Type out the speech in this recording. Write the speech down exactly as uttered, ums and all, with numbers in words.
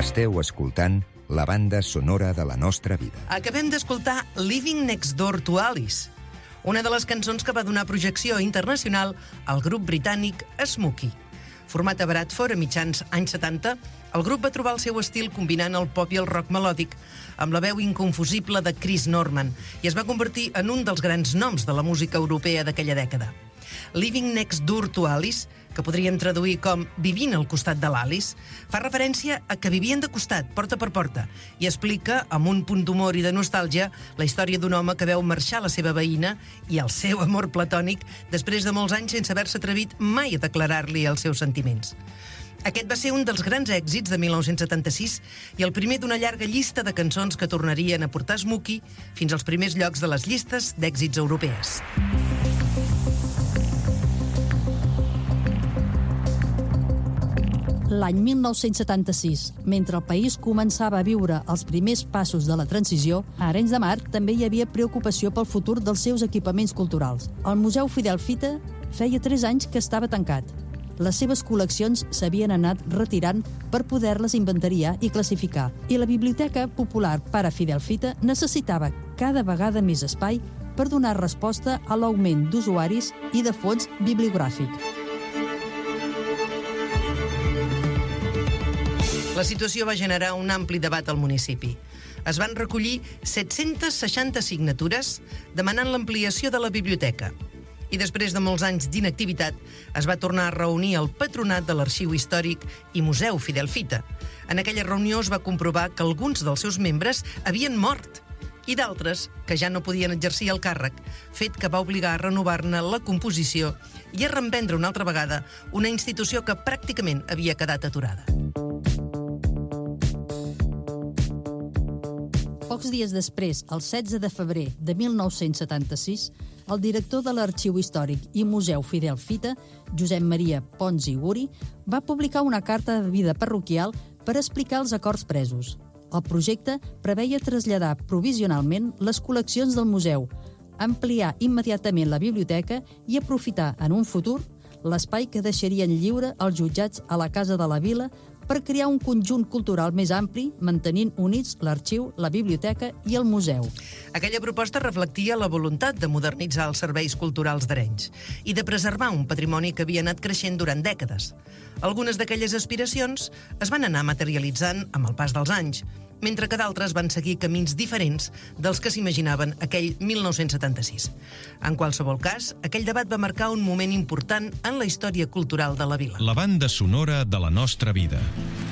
Esteu escoltant la banda sonora de la nostra vida. Acabem d'escoltar Living Next Door to Alice, una de les cançons que va donar projecció internacional al grup britànic Smokey. Format a Bradford a mitjans anys setanta, el grup va trobar el seu estil combinant el pop i el rock melòdic amb la veu inconfusible de Chris Norman i es va convertir en un dels grans noms de la música europea d'aquella dècada. Living Next Door to Alice, que podríem traduir com Vivint al costat de l'Alice, fa referència a que vivien de costat, porta per porta, i explica, amb un punt d'humor i de nostàlgia, la història d'un home que veu marxar la seva veïna i el seu amor platònic després de molts anys sense haver-se atrevit mai a declarar-li els seus sentiments. Aquest va ser un dels grans èxits de mil nou-cents setanta-sis i el primer d'una llarga llista de cançons que tornarien a portar Smokey fins als primers llocs de les llistes d'èxits europees. L'any mil nou-cents setanta-sis, mentre el país començava a viure els primers passos de la transició, a Arenys de Mar també hi havia preocupació pel futur dels seus equipaments culturals. El Museu Fidel Fita feia tres anys que estava tancat. Les seves col·leccions s'havien anat retirant per poder-les inventariar i classificar, i la Biblioteca Popular Pare Fidel Fita necessitava cada vegada més espai per donar resposta a l'augment d'usuaris i de fons bibliogràfic. La situació va generar un ampli debat al municipi. Es van recollir set-centes seixanta signatures demanant l'ampliació de la biblioteca. I després de molts anys d'inactivitat, es va tornar a reunir el patronat de l'Arxiu Històric i Museu Fidel Fita. En aquella reunió es va comprovar que alguns dels seus membres havien mort i d'altres que ja no podien exercir el càrrec, fet que va obligar a renovar-ne la composició i a reemprendre una altra vegada una institució que pràcticament havia quedat aturada. Pocs dies després, el setze de febrer de mil nou-cents setanta-sis, el director de l'Arxiu Històric i Museu Fidel Fita, Josep Maria Pons i Guri, va publicar una carta de vida parroquial per explicar els acords presos. El projecte preveia traslladar provisionalment les col·leccions del museu, ampliar immediatament la biblioteca i aprofitar en un futur l'espai que deixarien lliure els jutjats a la Casa de la Vila per crear un conjunt cultural més ampli, mantenint units l'arxiu, la biblioteca i el museu. Aquella proposta reflectia la voluntat de modernitzar els serveis culturals d'Arenys i de preservar un patrimoni que havia anat creixent durant dècades. Algunes d'aquelles aspiracions es van anar materialitzant amb el pas dels anys, mentre que d'altres van seguir camins diferents dels que s'imaginaven aquell mil nou-cents setanta-sis. En qualsevol cas, aquell debat va marcar un moment important en la història cultural de la vila. La banda sonora de la nostra vida.